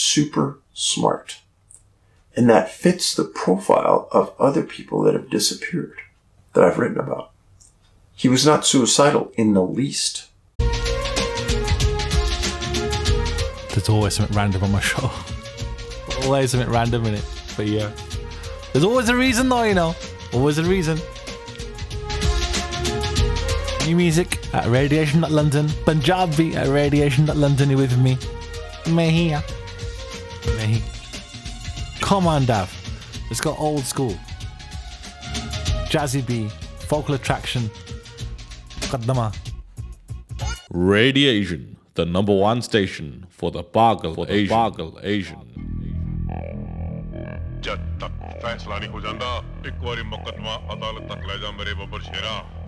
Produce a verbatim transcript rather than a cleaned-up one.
super smart. And that fits the profile of other people that have disappeared that I've written about. He was not suicidal in the least. There's always something random on my show. Always something random in it. But yeah. There's always a reason though, you know. Always a reason. New music at radiation dot london. Punjabi at radiation dot london. You with me? Mehiya. Mehi. Come on, Dav. Let's go old school. Jazzy B. Focal attraction. Qaddama. Radiation, the number one station for the Pagal for the Asian. Pagal Asian. जब तक फैसला नहीं हो जाता एक बारी मुकदमा अदालत तक ले जा मेरे बब्बर शेरा